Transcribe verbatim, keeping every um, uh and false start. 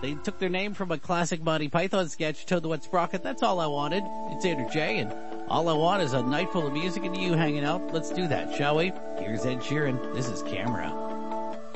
They took their name from a classic Monty Python sketch, Toad the Wet Sprocket. That's all I wanted. It's Andrew J, and all I want is a night full of music and you hanging out. Let's do that, shall we? Here's Ed Sheeran. This is Camera.